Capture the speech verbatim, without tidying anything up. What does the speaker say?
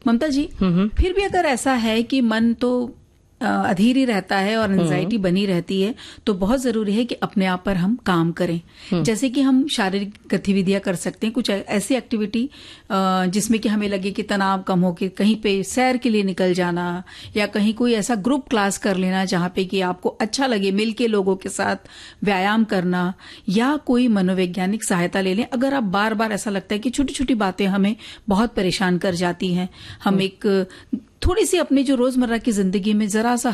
ममता जी, फिर भी अगर ऐसा है कि मन तो अधीर ही रहता है और एंजाइटी बनी रहती है, तो बहुत जरूरी है कि अपने आप पर हम काम करें। जैसे कि हम शारीरिक गतिविधियां कर सकते हैं, कुछ ऐसी एक्टिविटी जिसमें कि हमें लगे कि तनाव कम हो, के कहीं पे सैर के लिए निकल जाना, या कहीं कोई ऐसा ग्रुप क्लास कर लेना जहां पे कि आपको अच्छा लगे, मिलके लोगों के साथ व्यायाम करना, या कोई मनोवैज्ञानिक सहायता ले लें अगर आप बार बार ऐसा लगता है कि छोटी छोटी बातें हमें बहुत परेशान कर जाती हैं। हम एक थोड़ी सी अपनी जो रोजमर्रा की जिंदगी में जरा सा